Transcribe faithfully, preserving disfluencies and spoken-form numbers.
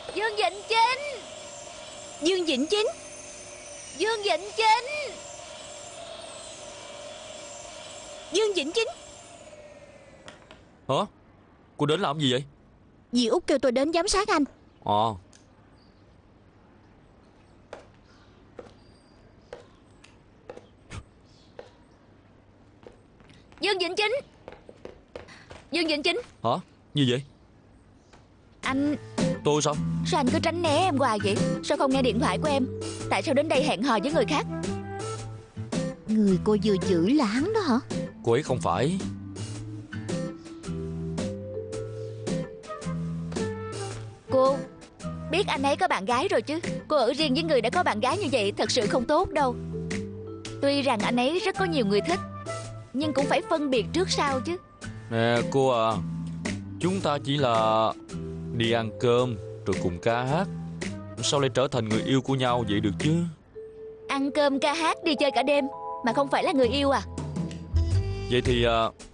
Dương Vịnh Chinh. Dương Vĩnh Chính. Dương Vịnh Chinh. Dương Vĩnh Chính. Hả? Cô đến làm gì vậy? Dì Út kêu tôi đến giám sát anh. Ờ. Dương Vịnh Chinh. Dương Vịnh Chinh. Hả? Gì vậy? Anh... Tôi sao? Sao anh cứ tránh né em hoài vậy? Sao không nghe điện thoại của em? Tại sao đến đây hẹn hò với người khác? Người cô vừa giữ là hắn đó hả? Cô ấy không phải. Cô biết anh ấy có bạn gái rồi chứ? Cô ở riêng với người đã có bạn gái như vậy thật sự không tốt đâu. Tuy rằng anh ấy rất có nhiều người thích, nhưng cũng phải phân biệt trước sau chứ. Nè cô à, chúng ta chỉ là đi ăn cơm rồi cùng ca hát, sao lại trở thành người yêu của nhau vậy được chứ? Ăn cơm ca hát đi chơi cả đêm mà không phải là người yêu à? Vậy thì à,